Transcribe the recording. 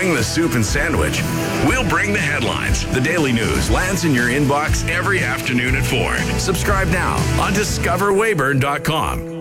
bring the soup and sandwich. We'll bring the headlines. The Daily News lands in your inbox every afternoon at 4. Subscribe now on discoverweyburn.com.